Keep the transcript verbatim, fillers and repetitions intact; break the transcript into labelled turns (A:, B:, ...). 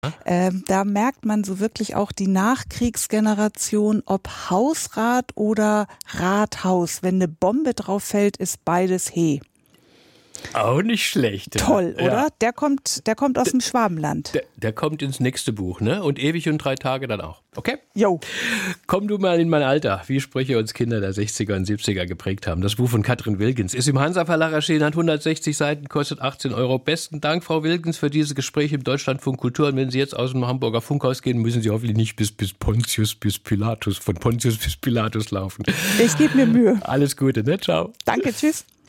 A: Ähm, da merkt man so wirklich auch die Nachkriegsgeneration, ob Hausrat oder Rathaus. Wenn eine Bombe drauf fällt, ist beides He.
B: Auch nicht schlecht. Ja.
A: Toll, oder?
B: Ja.
A: Der kommt, der kommt aus dem Schwabenland.
B: Der, der kommt ins nächste Buch, ne? Und ewig und drei Tage dann auch. Okay?
A: Jo.
B: Komm du mal in mein Alter, wie Sprüche uns Kinder der sechziger und siebziger geprägt haben. Das Buch von Katrin Wilgens ist im Hansa Verlag erschienen, hat hundertsechzig Seiten, kostet achtzehn Euro. Besten Dank, Frau Wilgens, für diese Gespräche im Deutschlandfunk Kultur. Und wenn Sie jetzt aus dem Hamburger Funkhaus gehen, müssen Sie hoffentlich nicht bis, bis Pontius, bis Pilatus, von Pontius bis Pilatus laufen.
A: Ich gebe mir Mühe.
B: Alles Gute, ne? Ciao.
A: Danke, tschüss.